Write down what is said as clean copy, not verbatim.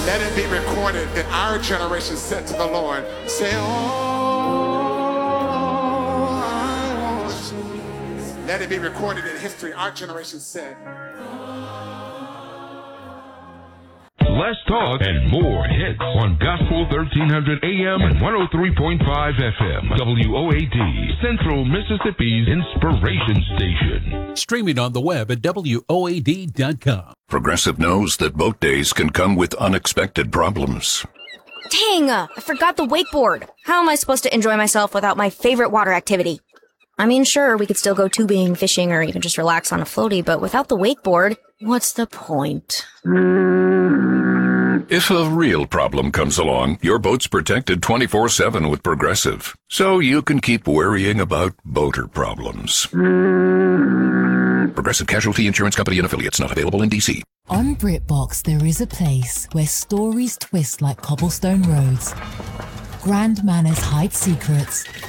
Let it be recorded that our generation said to the Lord, say, oh, I want you. Let it be recorded in history. Our generation said. Less talk and more hits on Gospel 1300 AM and 103.5 FM. WOAD, Central Mississippi's Inspiration Station. Streaming on the web at WOAD.com. Progressive knows that boat days can come with unexpected problems. Dang, I forgot the wakeboard. How am I supposed to enjoy myself without my favorite water activity? I mean, sure, we could still go tubing, fishing, or even just relax on a floaty, but without the wakeboard, what's the point? If a real problem comes along, your boat's protected 24/7 with Progressive, so you can keep worrying about boater problems. Progressive Casualty Insurance Company and Affiliates, not available in D.C. On BritBox, there is a place where stories twist like cobblestone roads, grand manners hide secrets,